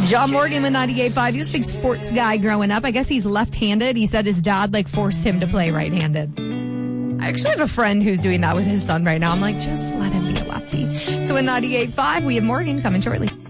John Morgan with 98.5. He was a big sports guy growing up. I guess he's left-handed. He said his dad, forced him to play right-handed. I actually have a friend who's doing that with his son right now. I'm like, just let him be a lefty. So in 98.5, we have Morgan coming shortly.